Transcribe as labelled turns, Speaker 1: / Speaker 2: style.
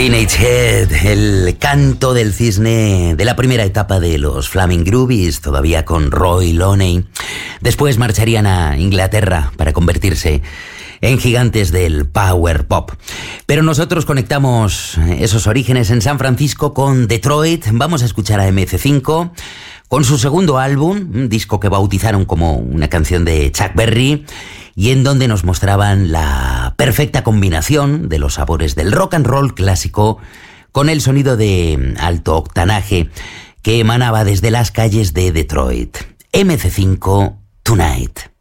Speaker 1: Teenage Head, el canto del cisne de la primera etapa de los Flaming Groovies, todavía con Roy Loney. Después marcharían a Inglaterra para convertirse en gigantes del power pop. Pero nosotros conectamos esos orígenes en San Francisco con Detroit. Vamos a escuchar a MC5 con su segundo álbum, un disco que bautizaron como una canción de Chuck Berry, y en donde nos mostraban la perfecta combinación de los sabores del rock and roll clásico con el sonido de alto octanaje que emanaba desde las calles de Detroit. MC5 Tonight.